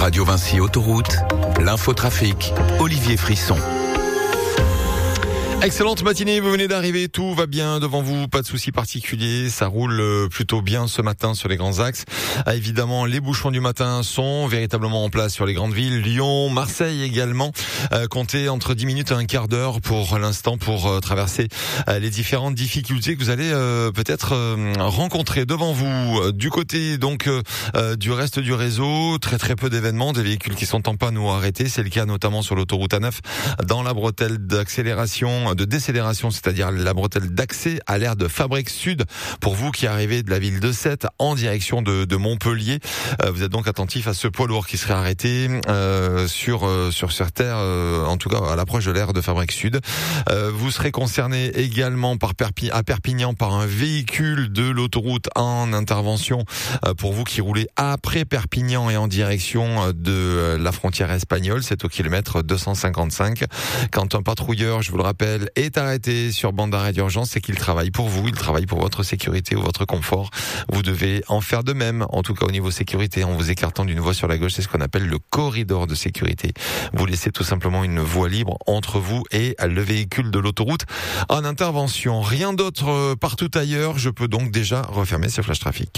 Radio Vinci Autoroute, l'infotrafic, Olivier Frisson. Excellente matinée, vous venez d'arriver, tout va bien devant vous, pas de soucis particuliers, ça roule plutôt bien ce matin sur les grands axes. Évidemment, les bouchons du matin sont véritablement en place sur les grandes villes, Lyon, Marseille également. Comptez entre 10 minutes et un quart d'heure pour l'instant pour traverser les différentes difficultés que vous allez peut-être rencontrer devant vous. Du côté donc du reste du réseau, très peu d'événements, des véhicules qui sont en panne ou arrêtés, c'est le cas notamment sur l'autoroute A9 dans la bretelle de décélération, c'est-à-dire la bretelle d'accès à l'aire de Fabrique Sud. Pour vous qui arrivez de la ville de Sète en direction de Montpellier, vous êtes donc attentif à ce poids lourd qui serait arrêté sur cette terre, en tout cas à l'approche de l'aire de Fabrique Sud. Vous serez concerné également à Perpignan par un véhicule de l'autoroute en intervention pour vous qui roulez après Perpignan et en direction de la frontière espagnole. C'est au kilomètre 255. Quand un patrouilleur, je vous le rappelle, est arrêté sur bande d'arrêt d'urgence, c'est qu'il travaille pour vous, il travaille pour votre sécurité ou votre confort. Vous devez en faire de même, en tout cas au niveau sécurité, en vous écartant d'une voie sur la gauche, c'est ce qu'on appelle le corridor de sécurité. Vous laissez tout simplement une voie libre entre vous et le véhicule de l'autoroute en intervention. Rien d'autre partout ailleurs, je peux donc déjà refermer ce flash trafic.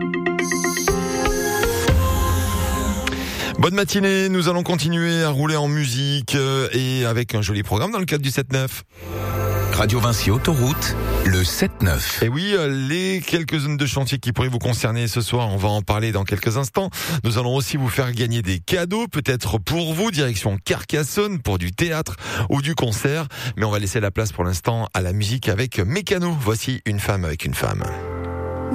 Bonne matinée, nous allons continuer à rouler en musique et avec un joli programme dans le cadre du 7-9. Radio Vinci Autoroute, le 7-9. Et oui, les quelques zones de chantier qui pourraient vous concerner ce soir, on va en parler dans quelques instants. Nous allons aussi vous faire gagner des cadeaux, peut-être pour vous, direction Carcassonne, pour du théâtre ou du concert. Mais on va laisser la place pour l'instant à la musique avec Mécano. Voici Une femme avec une femme.